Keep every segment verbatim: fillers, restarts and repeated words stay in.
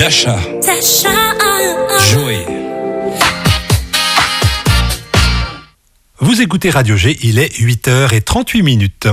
Tasha. Joey. Vous écoutez Radio G, il est huit heures trente-huit minutes.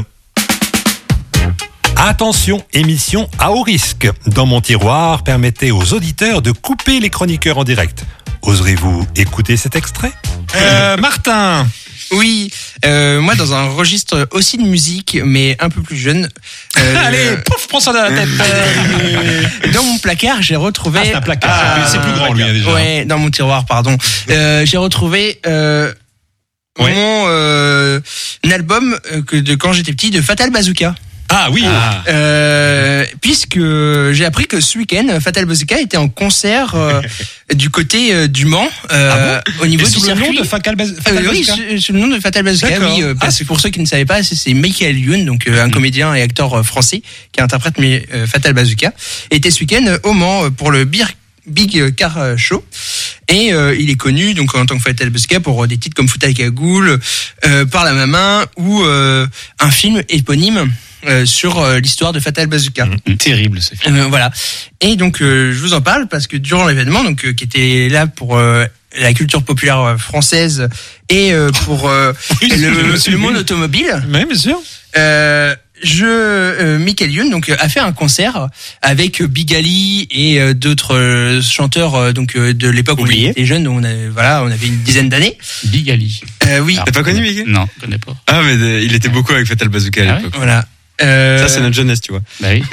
Attention, émission à haut risque. Dans mon tiroir, permettez aux auditeurs de couper les chroniqueurs en direct. Oserez-vous écouter cet extrait ? euh, Martin. Oui, euh, moi dans un registre aussi de musique, mais un peu plus jeune. Euh, Allez, pouf, prends ça dans la tête. Euh, dans mon placard, j'ai retrouvé. Ah, c'est un placard. Ah, c'est plus grand lui hein, déjà. Ouais, dans mon tiroir, pardon. Euh, j'ai retrouvé euh, ouais. mon euh, un album que de quand j'étais petit de Fatal Bazooka. Ah oui. Ah. Euh, puisque j'ai appris que ce week-end, Fatal Bazooka était en concert euh, du côté euh, du Mans, euh, ah bon au niveau et du sous circuit. Le nom de Fatal, Baz- Fatal euh, Bazooka. Oui, sous le nom de Fatal Bazooka. D'accord. Oui, euh, parce que ah, pour ceux qui ne savaient pas, c'est, c'est Michael Youn, donc euh, un mmh. comédien et acteur euh, français qui interprète euh, Fatal Bazooka, était ce week-end au Mans pour le Beer Big Car Show et euh, il est connu donc en tant que Fatal Bazooka pour des titres comme Foot à cagoule, euh, Par la main ou euh, un film éponyme. Euh, sur euh, l'histoire de Fatal Bazooka. Mmh, terrible ce film. Euh, voilà. Et donc euh, je vous en parle parce que durant l'événement, donc euh, qui était là pour euh, la culture populaire française et euh, pour euh, oui, le, le monde automobile. Oui, bien sûr. Euh, je euh, Michael Youn donc a fait un concert avec Big Ali et euh, d'autres euh, chanteurs euh, donc euh, de l'époque où on était jeunes, on avait, voilà, on avait une dizaine d'années. Big Ali. Euh, oui. Alors, t'as pas connu Miguel ? Non, je connais pas. Ah mais de, il était beaucoup avec Fatal Bazooka à ah l'époque. Ouais. Voilà. Euh... Ça c'est notre jeunesse, tu vois. Bah oui.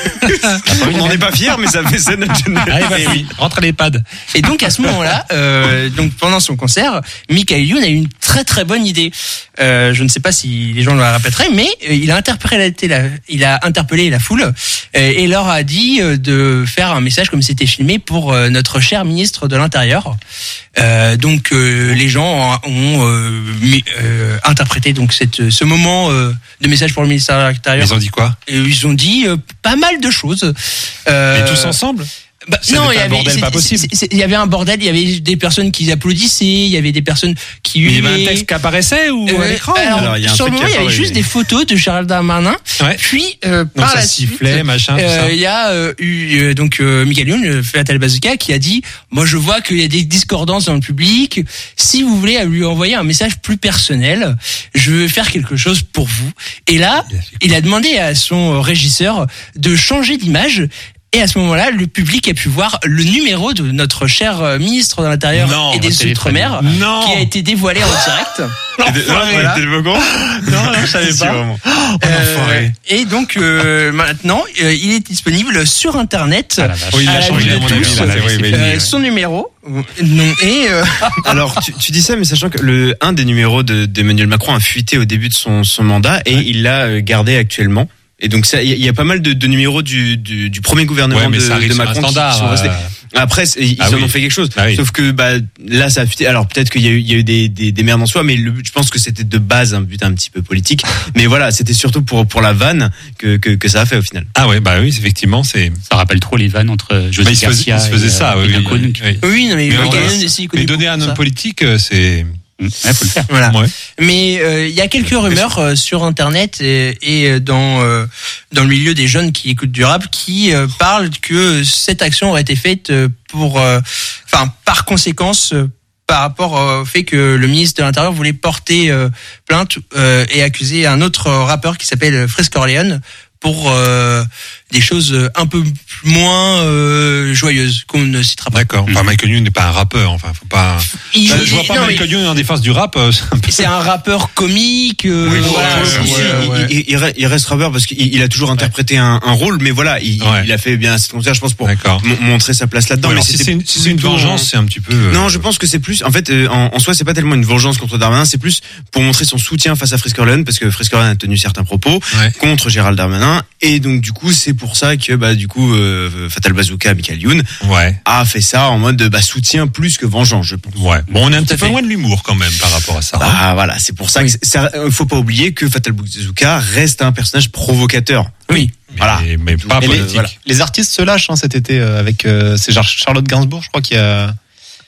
On n'en est pas fiers, mais ça fait c'est notre jeunesse. Allez, bah, oui. Rentre à l'EHPAD. Et donc à ce moment-là, euh, donc pendant son concert, Michael Youn a eu une très très bonne idée. Euh, je ne sais pas si les gens le répéteraient, mais il a interpellé la, il a interpellé la foule et leur a dit de faire un message comme c'était filmé pour notre cher ministre de l'Intérieur. Euh, donc euh, les gens ont euh, mis, euh, interprété donc cette, ce moment euh, de message pour le ministère de l'Intérieur. Ils ont dit quoi ? Et ils ont dit euh, pas mal de choses. Euh, Mais tous ensemble ? Bah, ça non, il y un avait, bordel c'est, pas possible. c'est, c'est, il y avait un bordel, il y avait des personnes qui applaudissaient, il y avait des personnes qui hurlaient. Il y avait un texte qui apparaissait ou euh, à l'écran alors, alors, il y a un sur le truc moment, il y avait oui, juste oui. des photos de Gérald Darmanin. Ouais. Puis euh, donc par ça la sifflait, suite, machin, tout euh, ça. il y a euh, eu euh, donc euh, Michael Youn, le Fatal Bazooka, qui a dit moi je vois qu'il y a des discordances dans le public. Si vous voulez lui envoyer un message plus personnel, je veux faire quelque chose pour vous. Et là, il a demandé à son régisseur de changer d'image. Et à ce moment-là, le public a pu voir le numéro de notre cher ministre de l'Intérieur non, et des Outre-mer non. qui a été dévoilé en direct. Voilà. T'es le bon Non, non, je savais pas. Vraiment. Oh, euh, et donc euh, maintenant, euh, il est disponible sur Internet. Ah, la vache. Oui, il à a la changé vue de à mon avis. tous, Il a- oui, oui, euh, oui. son numéro. Non, et euh, Alors tu, tu dis ça, mais sachant que le un des numéros de, d'Emmanuel Macron a fuité au début de son, son mandat et Ouais. il l'a gardé actuellement. Et donc ça, il y, y a pas mal de, de numéros du, du, du premier gouvernement Ouais, mais de, ça arrive de sur un Macron qui standard, sont restés. euh. Après, c'est- ils Ah en oui. ont fait quelque chose. Ah oui. Sauf que bah là, ça a fuité. Alors peut-être qu'il y a eu, il y a eu des, des, des merdes en soi, mais le, je pense que c'était de base un but un petit peu politique. Mais voilà, c'était surtout pour pour la vanne que que, que ça a fait au final. Ah ouais, bah oui, effectivement, c'est. Ça rappelle trop les vannes entre José Bah, il se faisait, Garcia il se faisait et, ça, euh, oui, et oui, Macron. oui, oui. oui, non, mais, Mais Michael voilà. Youn aussi, il connaît Mais donner à un beaucoup homme ça. politique, euh, c'est. Ouais, faut le faire. Voilà. Ouais. Mais euh, il y a quelques rumeurs euh, sur Internet et, et dans euh, dans le milieu des jeunes qui écoutent du rap qui euh, parlent que cette action aurait été faite euh, pour, enfin, euh, par conséquence. Euh, par rapport au fait que le ministre de l'Intérieur voulait porter euh, plainte euh, et accuser un autre rappeur qui s'appelle Frisk Orleans pour euh, des choses un peu moins euh, joyeuses qu'on ne citera pas. D'accord. Enfin, Michael Youn n'est pas un rappeur. Enfin, faut pas. Il- je vois il- pas non, Michael mais Youn en défense du rap. euh, c'est un peu- c'est un rappeur comique. Euh, Oui, voilà, ouais, aussi, ouais, euh, Il, il, il, re- il reste rappeur parce qu'il il a toujours interprété un, un rôle, mais voilà, il, Ouais. il a fait bien cet concert, je pense, pour D'accord. m- montrer sa place là-dedans. Ouais, mais alors, si c'était c'est une, si c'est une plutôt vengeance, un- c'est un petit peu. euh, Non, je pense que c'est plus. En fait, euh, en, en soi, c'est pas tellement une vengeance contre Darmanin, c'est plus pour montrer son soutien face à Frisk Orleans, parce que Frisk Orleans a tenu certains propos Ouais. contre Gérald Darmanin, et donc du coup, c'est pour ça que bah du coup, euh, Fatal Bazooka, Michael Youn Ouais. a fait ça en mode bah soutien plus que vengeance, je pense. Ouais. Bon, on est un Tout petit à peu fait. loin de l'humour quand même par rapport à ça. hein. Bah voilà, c'est pour ça que c'est- ça, euh, faut pas oublier que Fatal Bazooka reste un personnage provocateur. Oui. Mais, voilà. mais pas Et les, politique. voilà. Les artistes se lâchent hein, cet été euh, avec euh, c'est Char- Charlotte Gainsbourg, je crois, qui a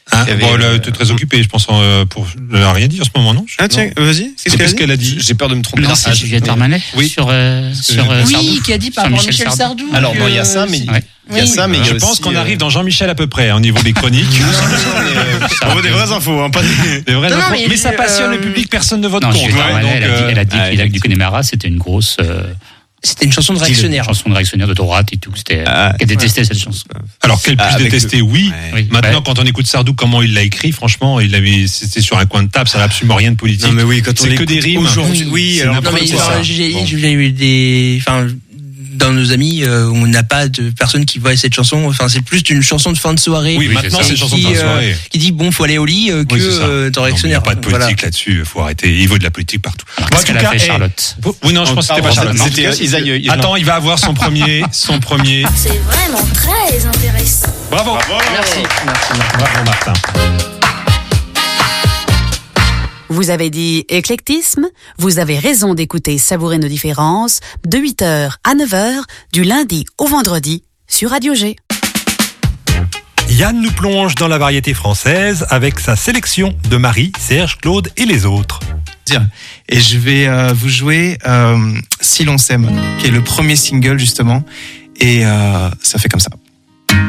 Hein, Il y avait, bon, elle euh, était très occupée, je pense, euh, pour. Elle n'a rien dit en ce moment, non? Ah tiens, Non. vas-y. C'est qu'est-ce qu'elle a dit? J'ai peur de me tromper. Non, Ah, c'est je- Juliette Armanet Oui. sur, euh, sur euh, Oui, Sardou. qui a dit par Sur rapport à Michel Michel Sardou. Alors non, il y a que, ça, mais euh, Ouais. il y a Oui. ça, mais il y a Je aussi, pense qu'on euh, arrive dans Jean-Michel à peu près, hein, au niveau des chroniques. On veut des vraies infos, hein, pas des... Des vraies Non, non, infos. mais mais ça je- passionne euh, le public, personne ne vote Non, contre. Juliette hein, Armanet, donc, elle a dit, euh, elle a dit ah, que Lac du Connemara, c'était une grosse euh, C'était une chanson de style, réactionnaire. une chanson de réactionnaire de droite et tout. C'était, Ah, qu'elle détestait cette chanson. Alors qu'elle puisse Ah, avec détester, oui. Ouais. Oui. Maintenant, Ouais. quand on écoute Sardou, comment il l'a écrit, franchement, il avait, c'était sur un coin de table, ça n'a absolument rien de politique. Non mais oui, quand on C'est que écoute des rimes. aujourd'hui, oui, C'est alors Non, n'importe mais quoi, genre, ça. j'ai Bon. j'ai eu des. Enfin, dans nos amis, euh, on n'a pas de personnes qui voient cette chanson. Enfin, c'est plus une chanson de fin de soirée. Oui, Oui, maintenant, c'est ça. c'est une chanson de Qui, fin de euh, soirée. Qui dit bon, faut aller au lit euh, que Oui, c'est ça. euh, dans Non, mais il n'y a réactionnaire. pas de Voilà. politique là-dessus, il faut arrêter. Il veut de la politique partout. Alors, Bon, en qu'est-ce tout qu'elle a cas, fait, eh, Charlotte? oui, non, je pense que c'était pas Pardon, Charlotte. C'était Isaïe. euh, Attends, il va avoir son premier, son premier. C'est vraiment très intéressant. Bravo. Merci. Merci. Bravo, Martin. Vous avez dit éclectisme? Vous avez raison d'écouter Savourer nos différences de huit heures à neuf heures du lundi au vendredi sur Radio G. Yann nous plonge dans la variété française avec sa sélection de Marie, Serge, Claude et les autres. Et je vais euh, vous jouer euh, Si l'on s'aime, qui est le premier single justement, et euh, ça fait comme ça.